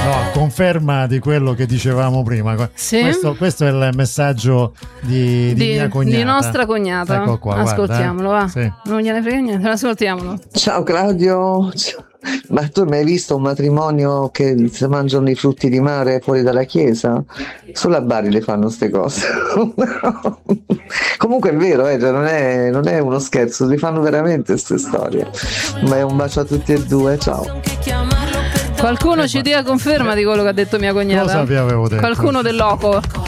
No, conferma di quello che dicevamo prima. Sì? Questo è il messaggio di mia cognata. Di nostra cognata. Ecco qua, ascoltiamolo, guarda, va. Sì. Non gliene frega niente, ascoltiamolo. Ciao Claudio, ma tu hai mai visto un matrimonio che si mangiano i frutti di mare fuori dalla chiesa? Solo a Bari le fanno ste cose. Comunque è vero, cioè non è uno scherzo, li fanno veramente queste storie. Ma un bacio a tutti e due, ciao. Qualcuno ci dia conferma di quello che ha detto mia cognata. Cosa vi avevo detto? Qualcuno del loco.